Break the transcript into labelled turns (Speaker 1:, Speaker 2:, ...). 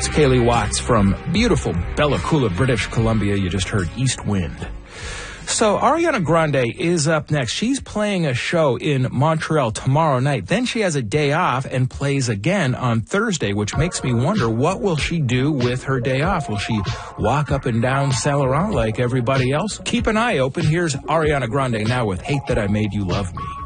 Speaker 1: It's Kaylee Watts from beautiful Bella Coola, British Columbia. You just heard East Wind. So Ariana Grande is up next. She's playing a show in Montreal tomorrow night. Then she has a day off and plays again on Thursday, which makes me wonder, what will she do with her day off? Will she walk up and down Saint Laurent like everybody else? Keep an eye open. Here's Ariana Grande now with Hate That I Made You Love Me.